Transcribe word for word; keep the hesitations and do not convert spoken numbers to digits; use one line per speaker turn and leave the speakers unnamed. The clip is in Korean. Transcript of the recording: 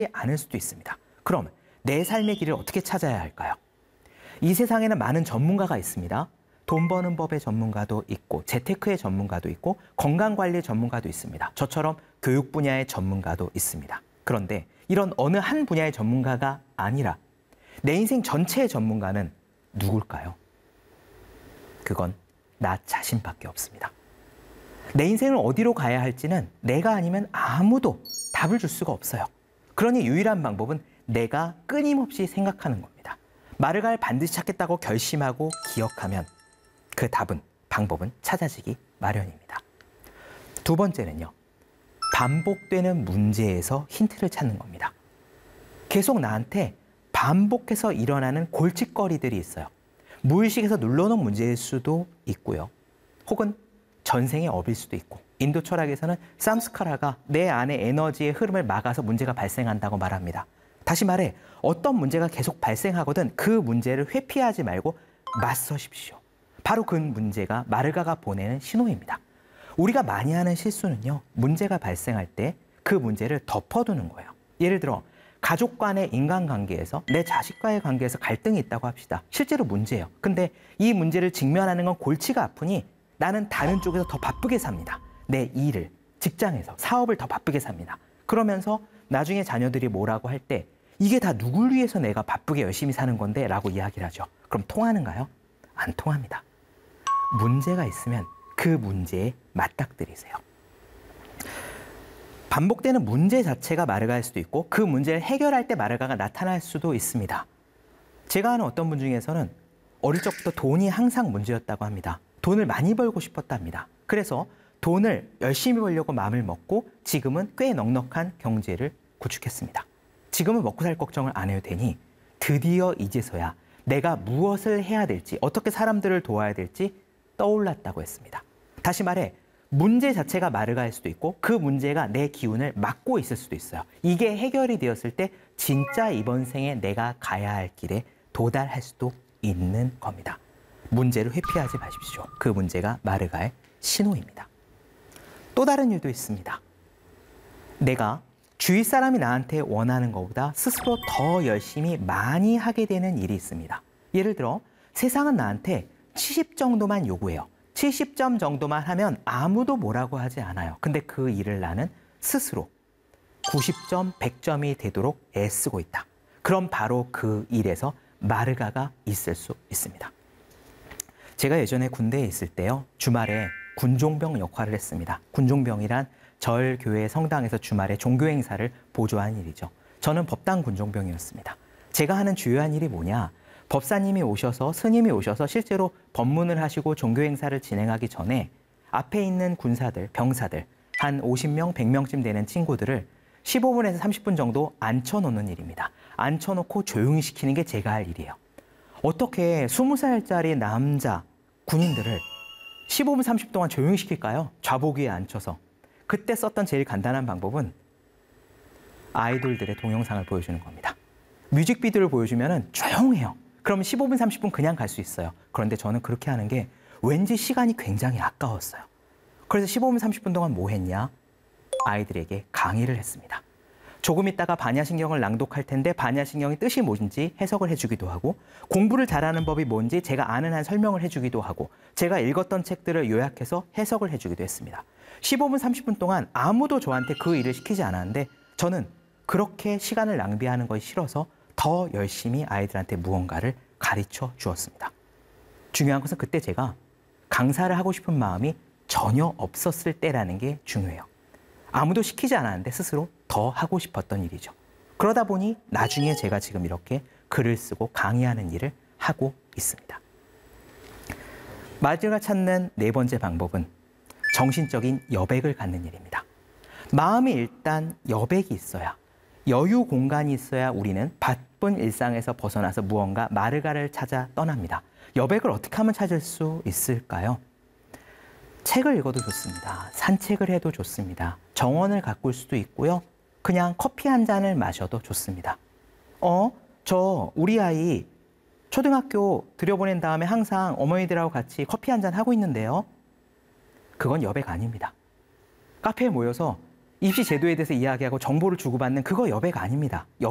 않을 수도 있습니다. 그럼 내 삶의 길을 어떻게 찾아야 할까요? 이 세상에는 많은 전문가가 있습니다. 돈 버는 법의 전문가도 있고 재테크의 전문가도 있고 건강관리의 전문가도 있습니다. 저처럼 교육 분야의 전문가도 있습니다. 그런데 이런 어느 한 분야의 전문가가 아니라 내 인생 전체의 전문가는 누굴까요? 그건 나 자신밖에 없습니다. 내 인생을 어디로 가야 할지는 내가 아니면 아무도 답을 줄 수가 없어요. 그러니 유일한 방법은 내가 끊임없이 생각하는 겁니다. 마르가를 반드시 찾겠다고 결심하고 기억하면 그 답은, 방법은 찾아지기 마련입니다. 두 번째는요, 반복되는 문제에서 힌트를 찾는 겁니다. 계속 나한테 반복해서 일어나는 골칫거리들이 있어요. 무의식에서 눌러놓은 문제일 수도 있고요. 혹은 전생의 업일 수도 있고, 인도 철학에서는 삼스카라가 내 안의 에너지의 흐름을 막아서 문제가 발생한다고 말합니다. 다시 말해, 어떤 문제가 계속 발생하거든 그 문제를 회피하지 말고 맞서십시오. 바로 그 문제가 마르가가 보내는 신호입니다. 우리가 많이 하는 실수는요, 문제가 발생할 때 그 문제를 덮어두는 거예요. 예를 들어 가족 간의 인간관계에서, 내 자식과의 관계에서 갈등이 있다고 합시다. 실제로 문제예요. 근데 이 문제를 직면하는 건 골치가 아프니 나는 다른 쪽에서 더 바쁘게 삽니다. 내 일을, 직장에서, 사업을 더 바쁘게 삽니다. 그러면서 나중에 자녀들이 뭐라고 할 때 이게 다 누굴 위해서 내가 바쁘게 열심히 사는 건데? 라고 이야기를 하죠. 그럼 통하는가요? 안 통합니다. 문제가 있으면 그 문제에 맞닥뜨리세요. 반복되는 문제 자체가 마르가일 수도 있고 그 문제를 해결할 때 마르가가 나타날 수도 있습니다. 제가 아는 어떤 분 중에서는 어릴 적부터 돈이 항상 문제였다고 합니다. 돈을 많이 벌고 싶었답니다. 그래서 돈을 열심히 벌려고 마음을 먹고 지금은 꽤 넉넉한 경제를 구축했습니다. 지금은 먹고 살 걱정을 안 해도 되니 드디어 이제서야 내가 무엇을 해야 될지, 어떻게 사람들을 도와야 될지 떠올랐다고 했습니다. 다시 말해, 문제 자체가 마르가일 수도 있고 그 문제가 내 기운을 막고 있을 수도 있어요. 이게 해결이 되었을 때 진짜 이번 생에 내가 가야 할 길에 도달할 수도 있는 겁니다. 문제를 회피하지 마십시오. 그 문제가 마르가의 신호입니다. 또 다른 일도 있습니다. 내가 주위 사람이 나한테 원하는 것보다 스스로 더 열심히 많이 하게 되는 일이 있습니다. 예를 들어 세상은 나한테 칠십 정도만 요구해요. 칠십 점 정도만 하면 아무도 뭐라고 하지 않아요. 근데 그 일을 나는 스스로 구십 점, 백 점이 되도록 애쓰고 있다. 그럼 바로 그 일에서 마르가가 있을 수 있습니다. 제가 예전에 군대에 있을 때요, 주말에 군종병 역할을 했습니다. 군종병이란 절, 교회, 성당에서 주말에 종교 행사를 보조하는 일이죠. 저는 법당 군종병이었습니다. 제가 하는 주요한 일이 뭐냐? 법사님이 오셔서, 스님이 오셔서 실제로 법문을 하시고 종교 행사를 진행하기 전에 앞에 있는 군사들, 병사들 한 오십 명, 백 명쯤 되는 친구들을 십오 분에서 삼십 분 정도 앉혀놓는 일입니다. 앉혀놓고 조용히 시키는 게 제가 할 일이에요. 어떻게 스무 살짜리 남자 군인들을 십오 분, 삼십 분 동안 조용히 시킬까요? 좌복 위에 앉혀서. 그때 썼던 제일 간단한 방법은 아이돌들의 동영상을 보여주는 겁니다. 뮤직비디오를 보여주면 조용해요. 그러면 십오 분, 삼십 분 그냥 갈 수 있어요. 그런데 저는 그렇게 하는 게 왠지 시간이 굉장히 아까웠어요. 그래서 십오 분, 삼십 분 동안 뭐 했냐? 아이들에게 강의를 했습니다. 조금 있다가 반야신경을 낭독할 텐데 반야신경의 뜻이 뭔지 해석을 해주기도 하고, 공부를 잘하는 법이 뭔지 제가 아는 한 설명을 해주기도 하고, 제가 읽었던 책들을 요약해서 해석을 해주기도 했습니다. 십오 분, 삼십 분 동안 아무도 저한테 그 일을 시키지 않았는데 저는 그렇게 시간을 낭비하는 것이 싫어서 더 열심히 아이들한테 무언가를 가르쳐 주었습니다. 중요한 것은 그때 제가 강사를 하고 싶은 마음이 전혀 없었을 때라는 게 중요해요. 아무도 시키지 않았는데 스스로 더 하고 싶었던 일이죠. 그러다 보니 나중에 제가 지금 이렇게 글을 쓰고 강의하는 일을 하고 있습니다. 마르가가 찾는 네 번째 방법은 정신적인 여백을 갖는 일입니다. 마음이 일단 여백이 있어야, 여유 공간이 있어야 우리는 바쁜 일상에서 벗어나서 무언가 마르가를 찾아 떠납니다. 여백을 어떻게 하면 찾을 수 있을까요? 책을 읽어도 좋습니다. 산책을 해도 좋습니다. 정원을 가꿀 수도 있고요. 그냥 커피 한 잔을 마셔도 좋습니다. 어? 저 우리 아이 초등학교 들여보낸 다음에 항상 어머니들하고 같이 커피 한 잔 하고 있는데요. 그건 여백 아닙니다. 카페에 모여서 입시 제도에 대해서 이야기하고 정보를 주고받는 그거 여배가 아닙니다.